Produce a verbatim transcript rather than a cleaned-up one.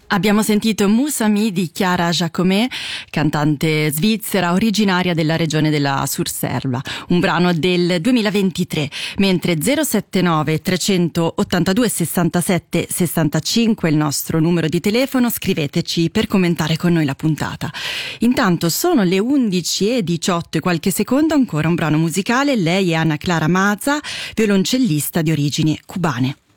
Abbiamo sentito Musami di Chiara Giacomè, cantante svizzera originaria della regione della Surselva, un brano del duemilaventitré, mentre zero sette nove trecentottantadue sessantasette sessantacinque è il nostro numero di telefono, scriveteci per commentare con noi la puntata. Intanto sono le undici e diciotto e qualche secondo, ancora un brano musicale. Lei è Anna Clara Maza, violoncellista di origini cubane.